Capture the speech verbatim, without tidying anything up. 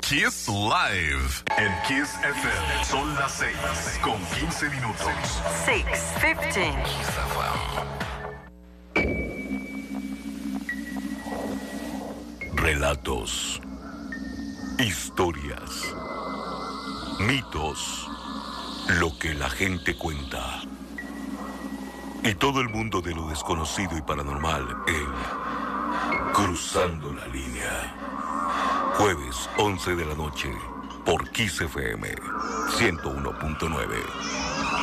Kiss Live. En Kiss F M son las seis con quince minutos. six fifteen. Relatos, historias, mitos, lo que la gente cuenta. Y todo el mundo de lo desconocido y paranormal en Cruzando la Línea. Jueves, once de la noche, por Kiss F M ciento uno punto nueve.